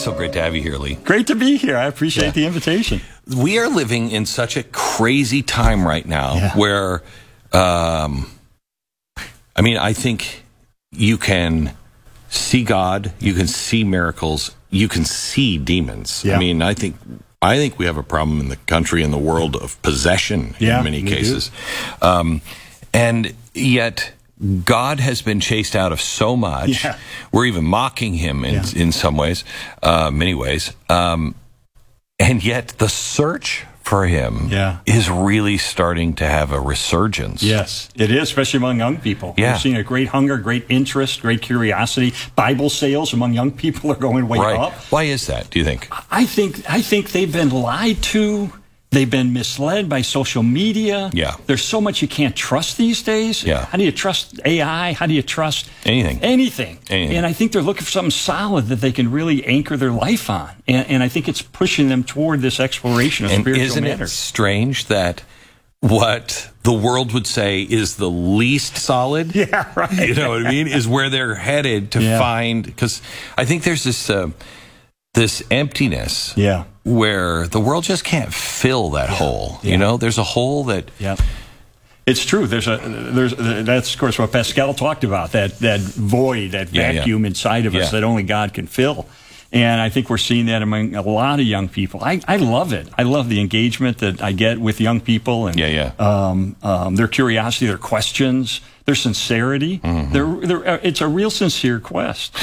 so great to have you here, Lee. Great to be here. I appreciate the invitation. We are living in such a crazy time right now where, I think you can see God, you can see miracles, you can see demons. Yeah. I think we have a problem in the country and the world of possession in many cases. And yet God has been chased out of so much. Yeah. We're even mocking him in some ways, many ways. And yet the search for him is really starting to have a resurgence. Yes, it is, especially among young people. Yeah. We're seeing a great hunger, great interest, great curiosity. Bible sales among young people are going way up. Why is that, do you think? I think they've been lied to. They've been misled by social media. Yeah. There's so much you can't trust these days. Yeah. How do you trust AI? How do you trust anything? And I think they're looking for something solid that they can really anchor their life on. And I think it's pushing them toward this exploration of spiritual matters. Isn't it strange that what the world would say is the least solid, you know what I mean, is where they're headed to find, because I think there's this emptiness where the world just can't fill that hole. You know, there's a hole that. It's true. That's of course what Pascal talked about, that void, that vacuum inside of us that only God can fill. And I think we're seeing that among a lot of young people. I love it. I love the engagement that I get with young people and their curiosity, their questions, their sincerity. It's a real sincere quest.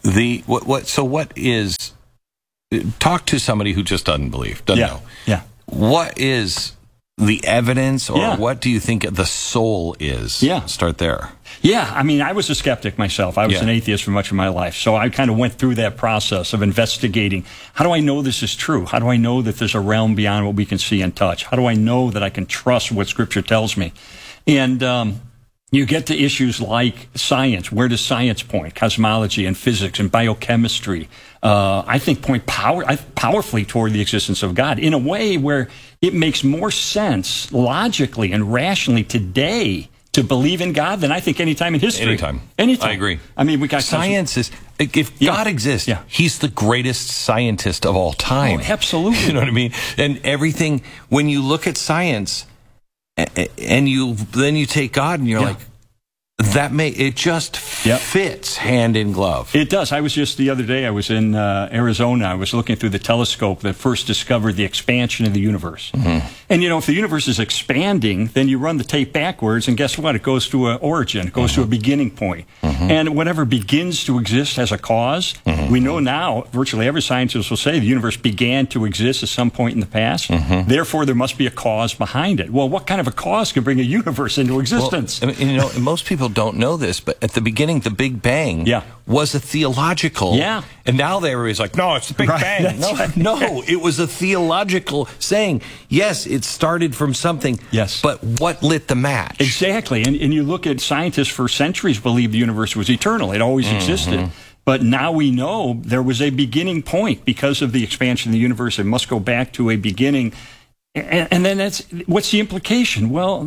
Talk to somebody who just doesn't believe, doesn't know. What is the evidence, or what do you think the soul is? Start there. I was a skeptic myself. I was an atheist for much of my life. So I kind of went through that process of investigating. How do I know this is true? How do I know that there's a realm beyond what we can see and touch? How do I know that I can trust what Scripture tells me? And you get to issues like science. Where does science point? Cosmology and physics and biochemistry, I think, point powerfully toward the existence of God in a way where it makes more sense logically and rationally today to believe in God than I think any time in history. Anytime. I agree. We got science is, if God exists, he's the greatest scientist of all time. Oh, absolutely. You know what I mean? And everything, when you look at science, and then you take God and you're like, it just fits hand in glove. It does. I was just the other day, I was in Arizona. I was looking through the telescope that first discovered the expansion of the universe. And, if the universe is expanding, then you run the tape backwards, and guess what? It goes to an origin. It goes to a beginning point. And whatever begins to exist has a cause. We know now, virtually every scientist will say the universe began to exist at some point in the past. Therefore, there must be a cause behind it. Well, what kind of a cause can bring a universe into existence? Well, most people don't know this, but at the beginning, the Big Bang was a theological. And now everybody's like, no, it's the Big Bang. No, it was a theological saying. Yes, it started from something. Yes. But what lit the match? Exactly. And you look at scientists for centuries believed the universe was eternal. It always existed. But now we know there was a beginning point because of the expansion of the universe. It must go back to a beginning. And then what's the implication? Well,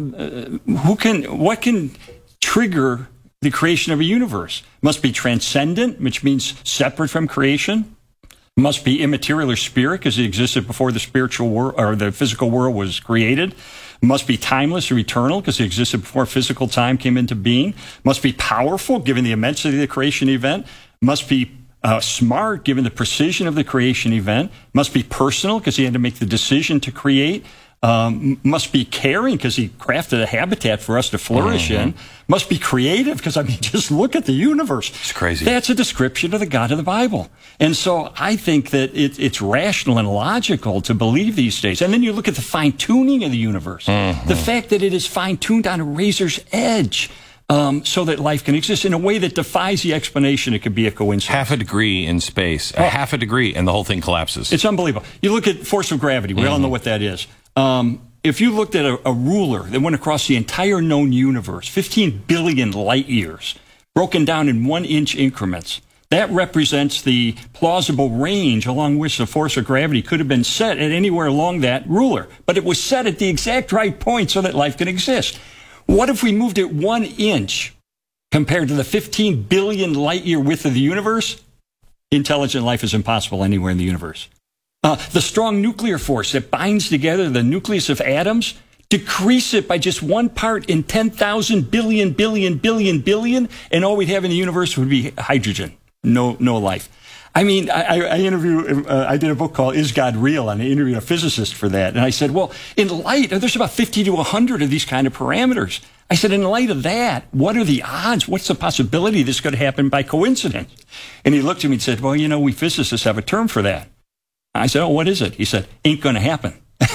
what can trigger the creation of a universe? Must be transcendent, which means separate from creation. Must be immaterial or spirit, because it existed before the spiritual world or the physical world was created. Must be timeless or eternal, because it existed before physical time came into being. Must be powerful, given the immensity of the creation event. Must be smart, given the precision of the creation event. Must be personal, because he had to make the decision to create. Must be caring, because he crafted a habitat for us to flourish in. Must be creative, because, just look at the universe. It's crazy. That's a description of the God of the Bible. And so I think that it's rational and logical to believe these days. And then you look at the fine-tuning of the universe. The fact that it is fine-tuned on a razor's edge. So that life can exist in a way that defies the explanation. It could be a coincidence. Half a degree in space, half a degree, and the whole thing collapses. It's unbelievable. You look at force of gravity. We all know what that is. If you looked at a ruler that went across the entire known universe, 15 billion light years, broken down in 1-inch increments, that represents the plausible range along which the force of gravity could have been set at anywhere along that ruler. But it was set at the exact right point so that life can exist. What if we moved it 1 inch compared to the 15 billion light year width of the universe? intelligent life is impossible anywhere in the universe. The strong nuclear force that binds together the nucleus of atoms, decrease it by just 1 part in 10,000 billion, and all we'd have in the universe would be hydrogen. No life. I mean, I did a book called Is God Real? And I interviewed a physicist for that. And I said, well, in light, there's about 50 to 100 of these kind of parameters. I said, in light of that, what are the odds? What's the possibility this could happen by coincidence? And he looked at me and said, well, we physicists have a term for that. I said, oh, what is it? He said, ain't going to happen.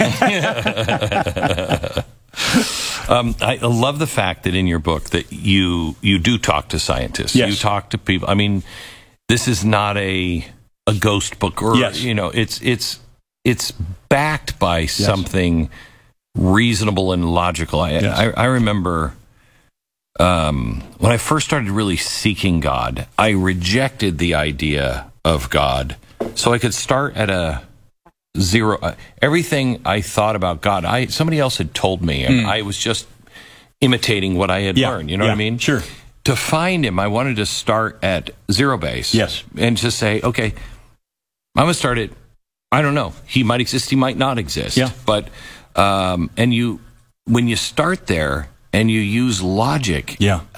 I love the fact that in your book that you do talk to scientists. Yes. You talk to people. I mean, this is not a ghost book, or yes. It's backed by something reasonable and logical. I remember when I first started really seeking God, I rejected the idea of God, so I could start at a zero. Everything I thought about God, somebody else had told me, and I was just imitating what I had learned. You know what I mean? Sure. To find him, I wanted to start at zero base. Yes. And just say, okay, I'm going to start at, I don't know. He might exist, he might not exist. Yeah. But, when you start there and you use logic,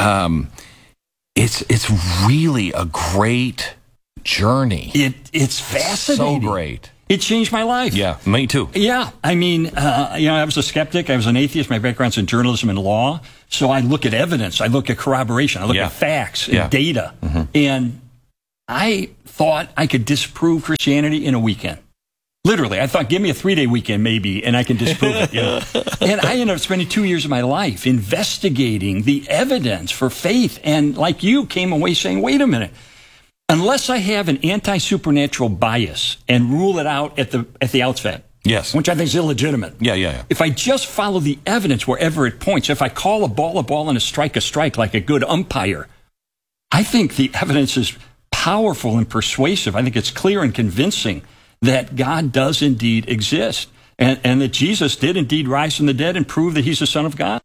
it's really a great journey. It's fascinating. So great. It changed my life. Yeah, me too. Yeah, I mean, I was a skeptic. I was an atheist. My background's in journalism and law. So I look at evidence. I look at corroboration. I look at facts and data. Mm-hmm. And I thought I could disprove Christianity in a weekend. Literally, I thought, give me a 3-day weekend maybe, and I can disprove it. And I ended up spending 2 years of my life investigating the evidence for faith. And like you, came away saying, wait a minute. Unless I have an anti-supernatural bias and rule it out at the outset, yes, which I think is illegitimate. Yeah. If I just follow the evidence wherever it points, if I call a ball, and a strike like a good umpire, I think the evidence is powerful and persuasive. I think it's clear and convincing that God does indeed exist, and that Jesus did indeed rise from the dead and prove that he's the Son of God.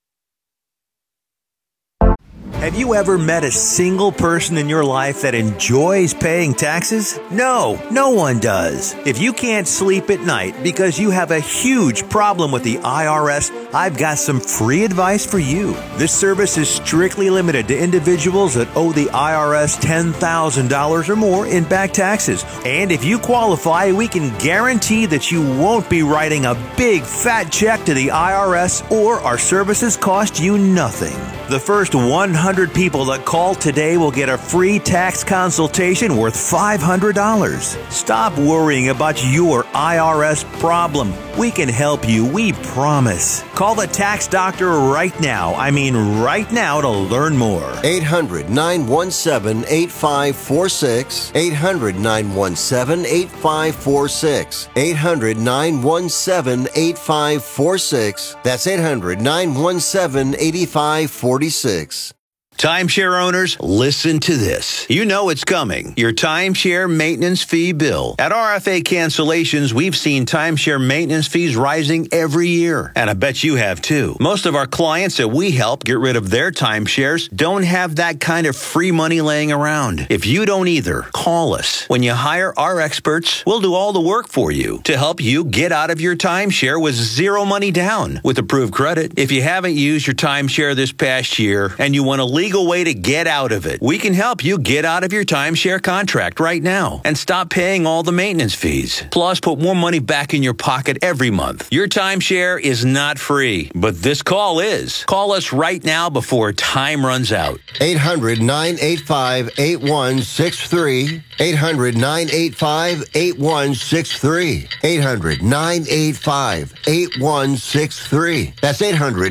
Have you ever met a single person in your life that enjoys paying taxes? No, no one does. If you can't sleep at night because you have a huge problem with the IRS, I've got some free advice for you. This service is strictly limited to individuals that owe the IRS $10,000 or more in back taxes. And if you qualify, we can guarantee that you won't be writing a big fat check to the IRS, or our services cost you nothing. The first 100 people that call today will get a free tax consultation worth $500. Stop worrying about your IRS problem. We can help you, we promise. Call the tax doctor right now. I mean right now, to learn more. 800-917-8546. 800-917-8546. 800-917-8546. That's 800-917-8546. Timeshare owners, listen to this. You know it's coming. Your timeshare maintenance fee bill. At RFA Cancellations, we've seen timeshare maintenance fees rising every year. And I bet you have too. Most of our clients that we help get rid of their timeshares don't have that kind of free money laying around. If you don't either, call us. When you hire our experts, we'll do all the work for you to help you get out of your timeshare with zero money down with approved credit. If you haven't used your timeshare this past year and you want to leave way to get out of it, we can help you get out of your timeshare contract right now and stop paying all the maintenance fees. Plus, put more money back in your pocket every month. Your timeshare is not free, but this call is. Call us right now before time runs out. 800-985-8163. 800-985-8163. 800-985-8163. That's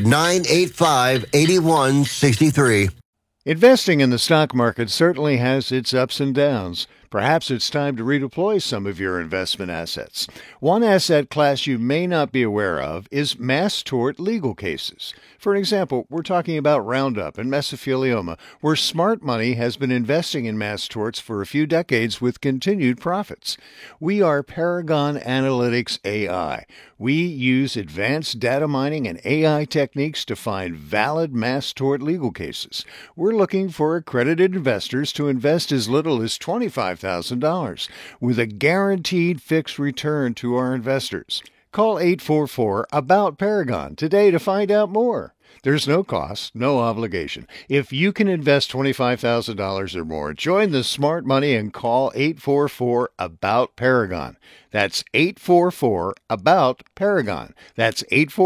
800-985-8163. Investing in the stock market certainly has its ups and downs. Perhaps it's time to redeploy some of your investment assets. One asset class you may not be aware of is mass tort legal cases. For example, we're talking about Roundup and mesothelioma, where smart money has been investing in mass torts for a few decades with continued profits. We are Paragon Analytics AI. We use advanced data mining and AI techniques to find valid mass tort legal cases. We're looking for accredited investors to invest as little as $25,000 $25,000 with a guaranteed fixed return to our investors. Call 844-ABOUT-PARAGON today to find out more. There's no cost, no obligation. If you can invest $25,000 or more, join the smart money and call 844-ABOUT-PARAGON. That's 844-ABOUT-PARAGON. That's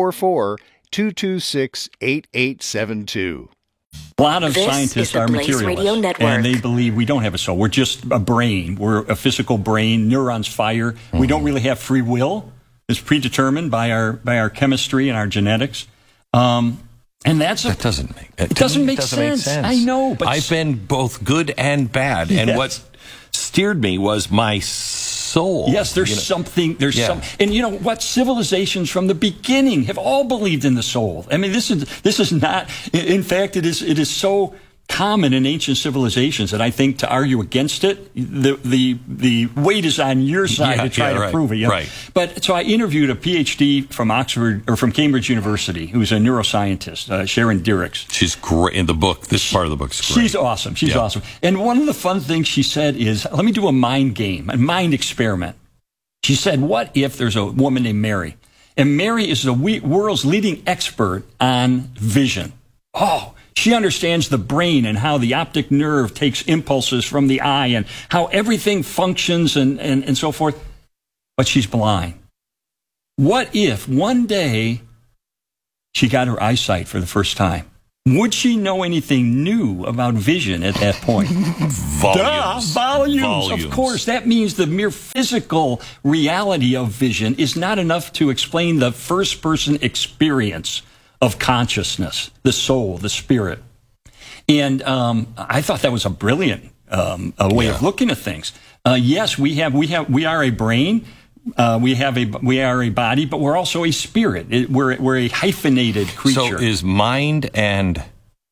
844-226-8872. A lot of scientists are materialists, and they believe we don't have a soul. We're just a brain. We're a physical brain. Neurons fire. Mm-hmm. We don't really have free will. It's predetermined by our chemistry and our genetics. And that doesn't make sense. I know, but I've been both good and bad, and what steered me was my soul. Yes, there's something. And you know what? Civilizations from the beginning have all believed in the soul. I mean, this is not. In fact, it is so common in ancient civilizations that I think to argue against it, the weight is on your side to try to prove it. You know? Right. But so I interviewed a PhD from Oxford or from Cambridge University, who's a neuroscientist, Sharon Dirks. She's great in the book. This part of the book's great. She's awesome. She's awesome. And one of the fun things she said is, let me do a mind game, a mind experiment. She said, what if there's a woman named Mary? And Mary is the world's leading expert on vision. She understands the brain and how the optic nerve takes impulses from the eye and how everything functions and so forth. But she's blind. What if one day she got her eyesight for the first time? Would she know anything new about vision at that point? Volumes. Of course. That means the mere physical reality of vision is not enough to explain the first-person experience of consciousness, the soul, the spirit. And I thought that was a brilliant way of looking at things. Yes, we are a brain, we are a body, but we're also a spirit. We're a hyphenated creature. So is mind and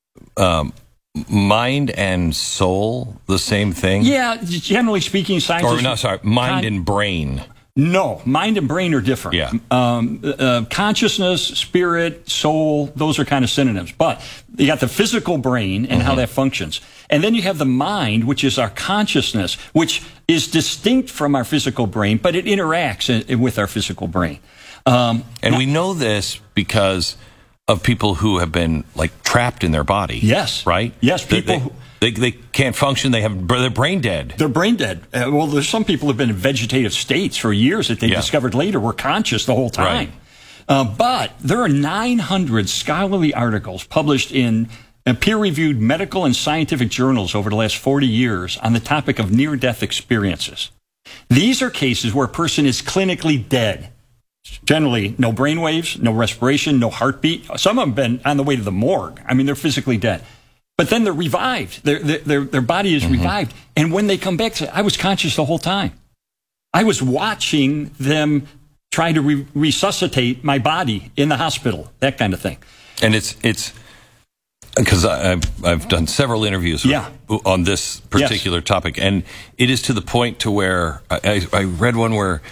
soul the same thing? Yeah, generally speaking, scientists. Mind and brain. No, mind and brain are different. Yeah. Consciousness, spirit, soul, those are kind of synonyms. But you got the physical brain and how that functions. And then you have the mind, which is our consciousness, which is distinct from our physical brain, but it interacts with our physical brain. And we know this because of people who have been like trapped in their body. Yes. Right? Yes, people They can't function. They're brain dead. They're brain dead. Well, there's some people who have been in vegetative states for years that they discovered later were conscious the whole time. Right. But there are 900 scholarly articles published in peer-reviewed medical and scientific journals over the last 40 years on the topic of near-death experiences. These are cases where a person is clinically dead. Generally, no brain waves, no respiration, no heartbeat. Some of them have been on the way to the morgue. I mean, they're physically dead. But then they're revived. Their body is revived. And when they come back, say, I was conscious the whole time. I was watching them try to resuscitate my body in the hospital, that kind of thing. And it's because I've done several interviews on this particular topic, and it is to the point to where I read one where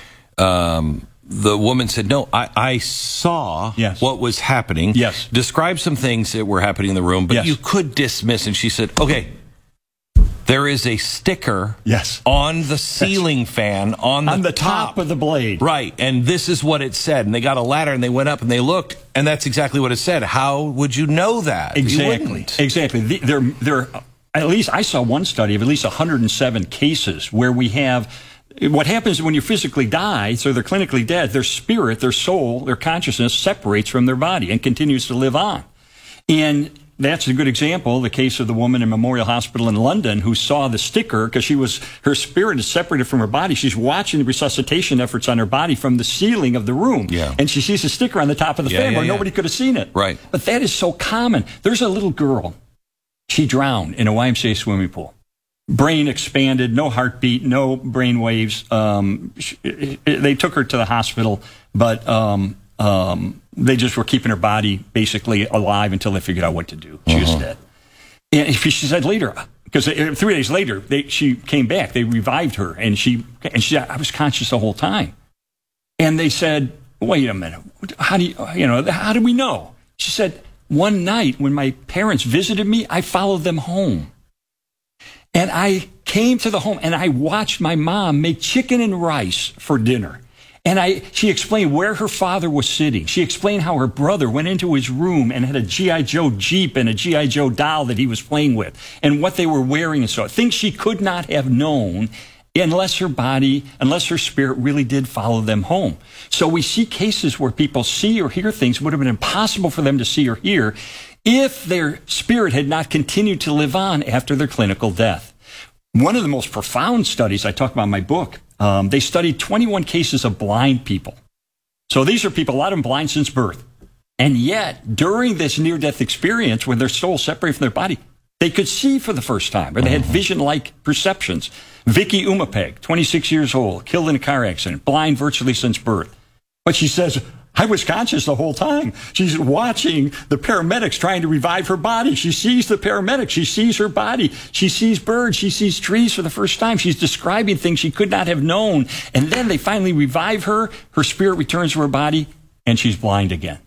the woman said, no, I saw what was happening. Yes. Described some things that were happening in the room, but you could dismiss. And she said, okay, there is a sticker on the ceiling fan on the top of the blade. Right. And this is what it said. And they got a ladder and they went up and they looked, and that's exactly what it said. How would you know that? Exactly. Exactly. There, at least I saw one study of at least 107 cases where we have what happens when you physically die, so they're clinically dead, their spirit, their soul, their consciousness separates from their body and continues to live on. And that's a good example, the case of the woman in Memorial Hospital in London who saw the sticker because her spirit is separated from her body. She's watching the resuscitation efforts on her body from the ceiling of the room. Yeah. And she sees a sticker on the top of the fan where nobody could have seen it. Right. But that is so common. There's a little girl. She drowned in a YMCA swimming pool. Brain expanded, no heartbeat, no brain waves. They took her to the hospital, but they just were keeping her body basically alive until they figured out what to do. She was dead. And she said later, because 3 days later, she came back. They revived her, and she said, I was conscious the whole time. And they said, wait a minute, how do we know? She said, one night when my parents visited me, I followed them home. And I came to the home, and I watched my mom make chicken and rice for dinner. And she explained where her father was sitting. She explained how her brother went into his room and had a G.I. Joe Jeep and a G.I. Joe doll that he was playing with, and what they were wearing and so on. Things she could not have known unless her spirit really did follow them home. So we see cases where people see or hear things would have been impossible for them to see or hear if their spirit had not continued to live on after their clinical death. One of the most profound studies I talk about in my book, they studied 21 cases of blind people. So these are people, a lot of them blind since birth. And yet, during this near-death experience, when their soul separated from their body, they could see for the first time, or they had vision-like perceptions. Vicky Umapeg, 26 years old, killed in a car accident, blind virtually since birth. But she says, I was conscious the whole time. She's watching the paramedics trying to revive her body. She sees the paramedics. She sees her body. She sees birds. She sees trees for the first time. She's describing things she could not have known. And then they finally revive her. Her spirit returns to her body, and she's blind again.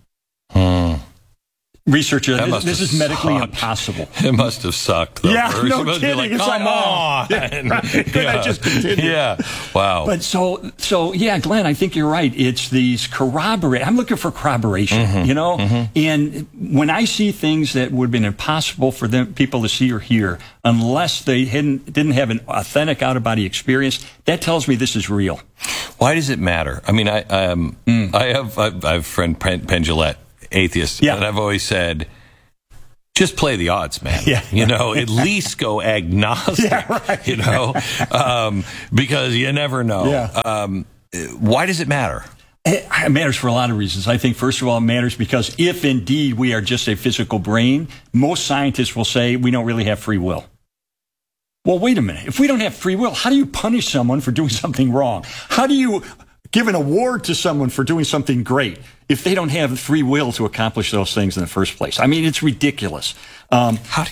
Researcher, this is medically impossible. It must have sucked, though. Yeah, no kidding. Be like, come on. Yeah, right. Could I just continue? Yeah, wow. But so yeah, Glenn, I think you're right. It's these corroborate. I'm looking for corroboration, you know? And when I see things that would have been impossible for people to see or hear, unless they didn't have an authentic out-of-body experience, that tells me this is real. Why does it matter? I mean, I have a friend, Penn Jillette, atheist, and I've always said, just play the odds, man. Yeah, you know, at least go agnostic. Yeah, right. You know, because you never know. Yeah. Why does it matter? It matters for a lot of reasons. I think, first of all, it matters because if indeed we are just a physical brain, most scientists will say we don't really have free will. Well, wait a minute. If we don't have free will, how do you punish someone for doing something wrong? How do you give an award to someone for doing something great if they don't have free will to accomplish those things in the first place? I mean, it's ridiculous. How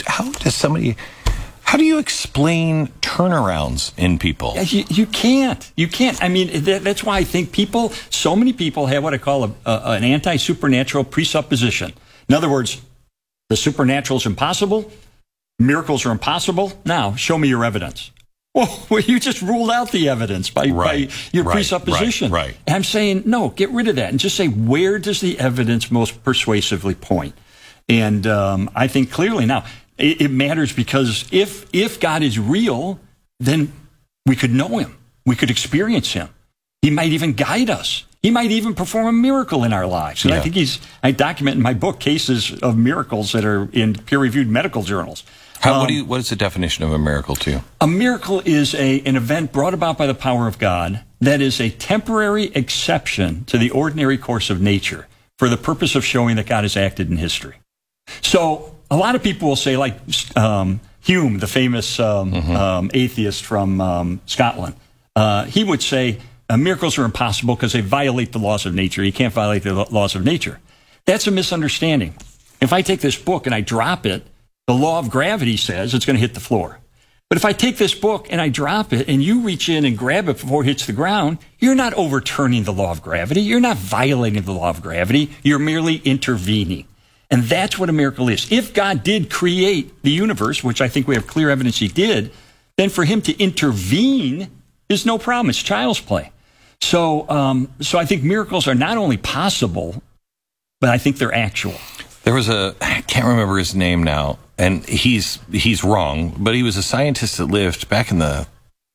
do you explain turnarounds in people? You can't. I mean, that's why I think so many people have what I call an anti-supernatural presupposition. In other words, the supernatural is impossible. Miracles are impossible. Now, show me your evidence. Well, you just ruled out the evidence by your presupposition. Right. And I'm saying, no, get rid of that and just say, where does the evidence most persuasively point? And I think clearly now, it matters because if God is real, then we could know him. We could experience him. He might even guide us. He might even perform a miracle in our lives. And I think I document in my book cases of miracles that are in peer-reviewed medical journals. What is the definition of a miracle to you? A miracle is an event brought about by the power of God that is a temporary exception to the ordinary course of nature for the purpose of showing that God has acted in history. So a lot of people will say, like Hume, the famous atheist from Scotland, he would say miracles are impossible because they violate the laws of nature. You can't violate the laws of nature. That's a misunderstanding. If I take this book and I drop it, the law of gravity says it's going to hit the floor. But if I take this book and I drop it and you reach in and grab it before it hits the ground, you're not overturning the law of gravity. You're not violating the law of gravity. You're merely intervening. And that's what a miracle is. If God did create the universe, which I think we have clear evidence he did, then for him to intervene is no problem. It's child's play. So I think miracles are not only possible, but I think they're actual. There was I can't remember his name now, and he's wrong, but he was a scientist that lived back in the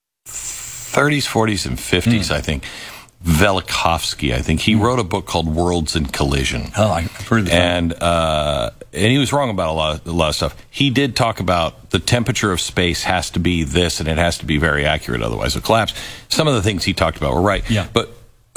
30s, 40s, and 50s, I think. Velikovsky, I think. He wrote a book called Worlds in Collision. Oh, I've heard of that. And he was wrong about a lot of stuff. He did talk about the temperature of space has to be this, and it has to be very accurate, otherwise it'll collapse. Some of the things he talked about were right. Yeah. But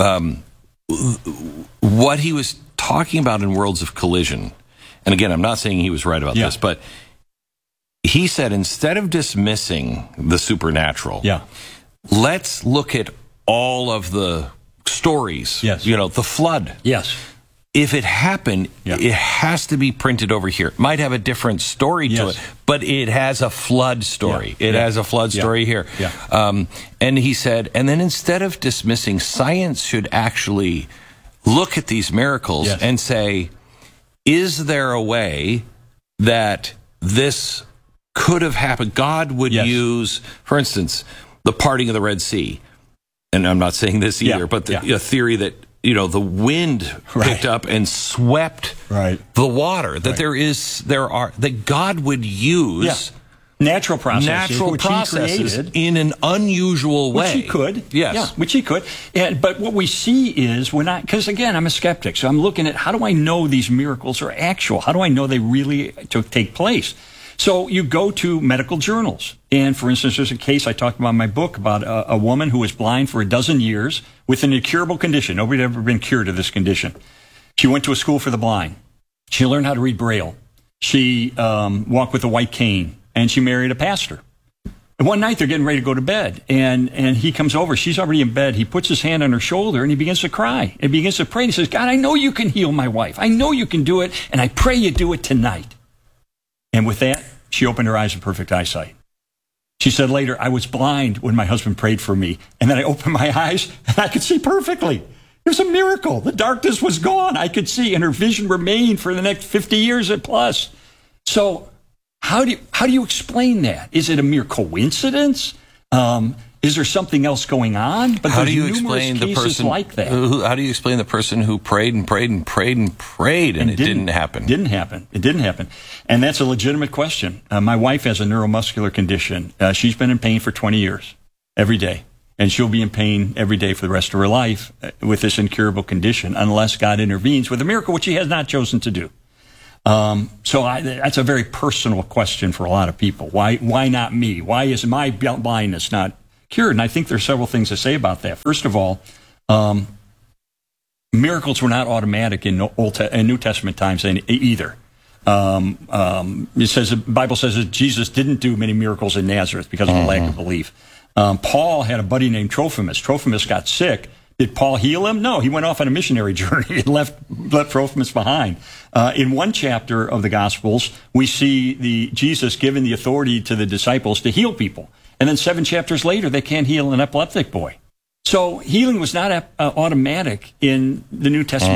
what he was talking about in Worlds of Collision, and again, I'm not saying he was right about this, but he said instead of dismissing the supernatural, let's look at all of the stories. Yes. You know, the flood. Yes. If it happened, it has to be printed over here. It might have a different story to it, but it has a flood story. It has a flood story here. Yeah. And he said, and then instead of dismissing, science should actually look at these miracles and say, is there a way that this could have happened. God would use, for instance, the parting of the Red Sea. And I'm not saying this either, but the theory that, the wind picked up and swept the water, that that God would use natural processes in an unusual way. Which he could. Yes. Yeah, which he could. But what we see is because again, I'm a skeptic, so I'm looking at how do I know these miracles are actual? How do I know they really take place? So you go to medical journals. And for instance, there's a case I talked about in my book about a woman who was blind for 12 years with an incurable condition. Nobody had ever been cured of this condition. She went to a school for the blind. She learned how to read Braille. She walked with a white cane, and she married a pastor. And one night they're getting ready to go to bed, and he comes over. She's already in bed. He puts his hand on her shoulder, and he begins to cry. And begins to pray. And he says, God, I know you can heal my wife. I know you can do it, and I pray you do it tonight. And with that, she opened her eyes in perfect eyesight. She said later, I was blind when my husband prayed for me, and then I opened my eyes, and I could see perfectly. It was a miracle. The darkness was gone. I could see, and her vision remained for the next 50 years and plus. So how do you explain that? Is it a mere coincidence? Is there something else going on? But how do you explain the person like that? How do you explain the person who prayed and prayed and prayed and prayed and it didn't happen? It didn't happen. And that's a legitimate question. My wife has a neuromuscular condition. She's been in pain for 20 years, every day. And she'll be in pain every day for the rest of her life with this incurable condition unless God intervenes with a miracle, which he has not chosen to do. That's a very personal question for a lot of people. Why not me? Why is my blindness not cured? And I think there's several things to say about that. First of all, miracles were not automatic in New Testament times either. The Bible says that Jesus didn't do many miracles in Nazareth because of a lack of belief. Paul had a buddy named Trophimus. Trophimus got sick. Did Paul heal him? No, he went off on a missionary journey and left Trophimus behind. In one chapter of the Gospels, we see Jesus giving the authority to the disciples to heal people. And then 7 chapters later, they can't heal an epileptic boy. So healing was not automatic in the New Testament